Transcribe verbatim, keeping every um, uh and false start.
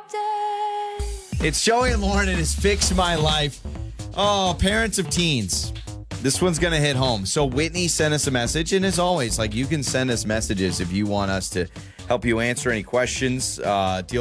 It's Joey and Lauren. It has fixed my life. Oh, parents of teens. This one's going to hit home. So Whitney sent us a message. And as always, like, you can send us messages if you want us to help you answer any questions, uh, deal